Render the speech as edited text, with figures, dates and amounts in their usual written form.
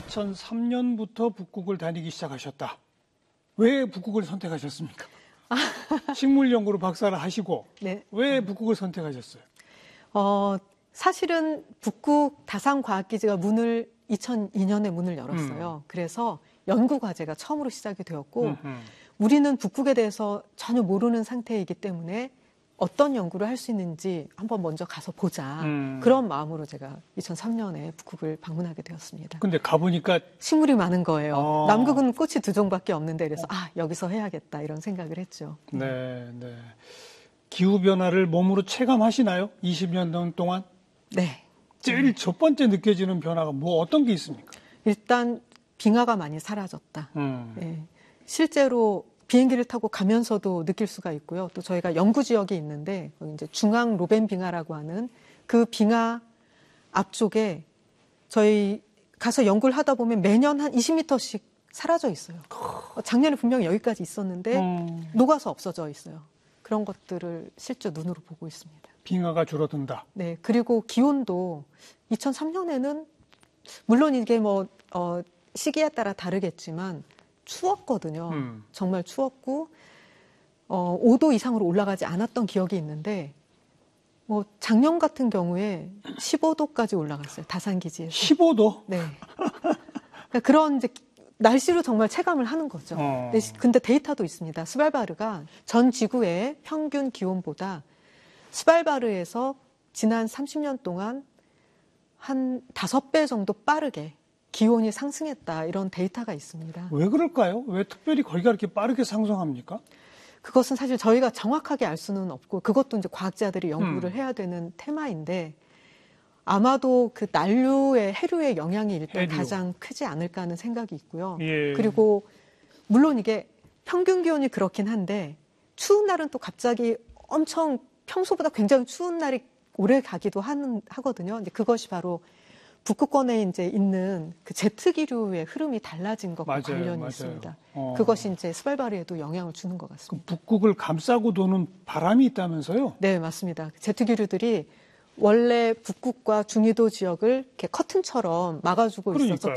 2003년부터 북극을 다니기 시작하셨다. 왜 북극을 선택하셨습니까? 식물 연구로 박사를 하시고 네. 왜 북극을 선택하셨어요? 사실은 북극 다산과학기지가 2002년에 문을 열었어요. 그래서 연구 과제가 처음으로 시작이 되었고 우리는 북극에 대해서 전혀 모르는 상태이기 때문에 어떤 연구를 할 수 있는지 한번 먼저 가서 보자. 그런 마음으로 제가 2003년에 북극을 방문하게 되었습니다. 근데 가보니까 식물이 많은 거예요. 남극은 꽃이 2종밖에 없는데 그래서 여기서 해야겠다 이런 생각을 했죠. 네. 기후변화를 몸으로 체감하시나요? 20년 동안? 네. 제일 첫 번째 느껴지는 변화가 어떤 게 있습니까? 일단 빙하가 많이 사라졌다. 네. 실제로 비행기를 타고 가면서도 느낄 수가 있고요. 또 저희가 연구 지역이 있는데 이제 중앙 로벤 빙하라고 하는 그 빙하 앞쪽에 저희 가서 연구를 하다 보면 매년 한 20m씩 사라져 있어요. 작년에 분명히 여기까지 있었는데 녹아서 없어져 있어요. 그런 것들을 실제 눈으로 보고 있습니다. 빙하가 줄어든다. 네. 그리고 기온도 2003년에는 물론 이게 시기에 따라 다르겠지만 추웠거든요. 정말 추웠고 5도 이상으로 올라가지 않았던 기억이 있는데 작년 같은 경우에 15도까지 올라갔어요. 다산기지에서. 15도? 네. 그러니까 그런 이제 날씨로 정말 체감을 하는 거죠. 근데 데이터도 있습니다. 스발바르가 전 지구의 평균 기온보다 스발바르에서 지난 30년 동안 한 5배 정도 빠르게 기온이 상승했다. 이런 데이터가 있습니다. 왜 그럴까요? 왜 특별히 거기가 이렇게 빠르게 상승합니까? 그것은 사실 저희가 정확하게 알 수는 없고 그것도 이제 과학자들이 연구를 해야 되는 테마인데 아마도 그 난류의 해류의 영향이 일단 가장 크지 않을까 하는 생각이 있고요. 예. 그리고 물론 이게 평균 기온이 그렇긴 한데 추운 날은 또 갑자기 엄청 평소보다 굉장히 추운 날이 오래 가기도 하거든요. 근데 그것이 바로 북극권에 이제 있는 그 제트 기류의 흐름이 달라진 것과 관련이 있습니다. 그것이 이제 스발바르에도 영향을 주는 것 같습니다. 북극을 감싸고 도는 바람이 있다면서요? 네, 맞습니다. 제트 기류들이 원래 북극과 중위도 지역을 이렇게 커튼처럼 막아주고 있어서